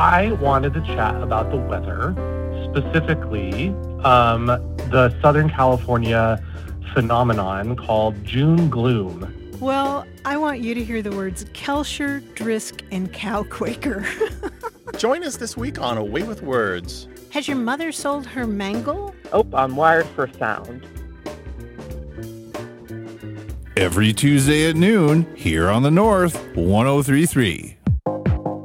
I wanted to chat about the weather, specifically the Southern California phenomenon called June gloom. Well, I want you to hear the words Kelsher, Drisk, and Cow Quaker. Join us this week on Away with Words. Has your mother sold her mangle? Oh, I'm wired for sound. Every Tuesday at noon, here on the North 103.3.